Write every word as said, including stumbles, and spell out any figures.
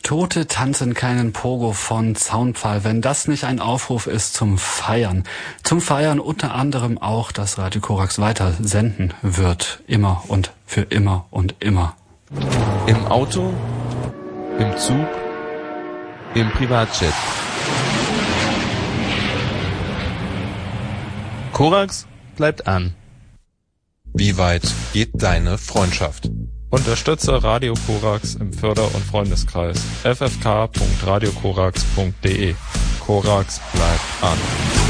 Tote tanzen keinen Pogo von Zaunpfahl, wenn das nicht ein Aufruf ist zum Feiern. Zum Feiern unter anderem auch, dass Radio Korax weiter senden wird. Immer und für immer und immer. Im Auto, im Zug, im Privatjet. Korax bleibt an. Wie weit geht deine Freundschaft? Unterstütze Radio Korax im Förder- und Freundeskreis. f f k punkt radio korax punkt d e. Korax bleibt an.